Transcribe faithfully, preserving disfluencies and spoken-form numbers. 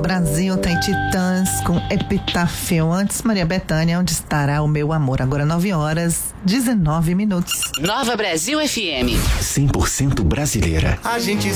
Brasil tem Titãs com Epitáfio. Antes, Maria Bethânia, Onde Estará o Meu Amor? Agora nove horas, dezenove minutos. Nova Brasil F M. cem por cento brasileira. A gente